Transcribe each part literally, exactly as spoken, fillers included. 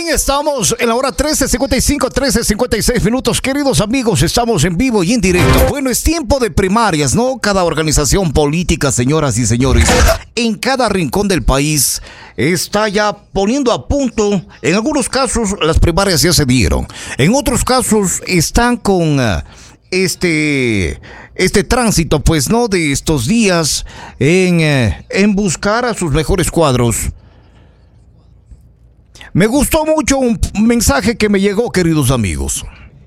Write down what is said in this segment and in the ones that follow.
bien, estamos en la hora trece cincuenta y cinco, trece cincuenta y seis minutos. Queridos amigos, estamos en vivo y en directo. Bueno, es tiempo de primarias, ¿no? Cada organización política, señoras y señores, en cada rincón del país está ya poniendo a punto. En algunos casos las primarias ya se dieron. En otros casos están con uh, este... Este tránsito, pues, ¿no? De estos días en, uh, en buscar a sus mejores cuadros. Me gustó mucho un mensaje que me llegó, queridos amigos.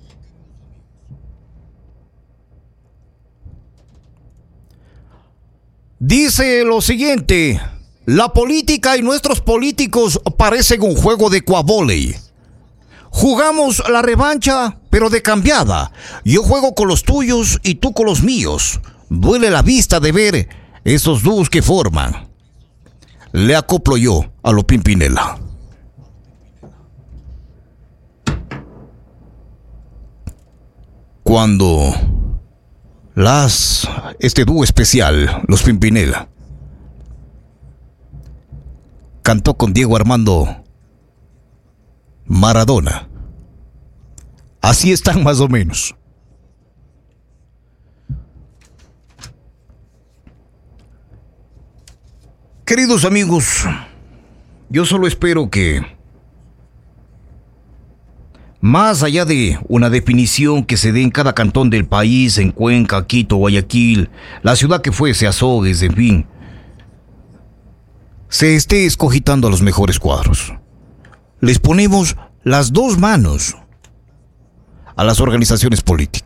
Dice lo siguiente: la política y nuestros políticos parecen un juego de cuavóley. Jugamos la revancha, pero de cambiada. Yo juego con los tuyos y tú con los míos. Duele la vista de ver esos dúos que forman. Le acoplo yo a lo Pimpinela. Cuando las este dúo especial, los Pimpinela, cantó con Diego Armando Maradona. Así están más o menos. Queridos amigos, yo solo espero que, más allá de una definición que se dé en cada cantón del país, en Cuenca, Quito, Guayaquil, la ciudad que fuese, Azogues, en fin, se esté escogitando a los mejores cuadros. Les ponemos las dos manos a las organizaciones políticas.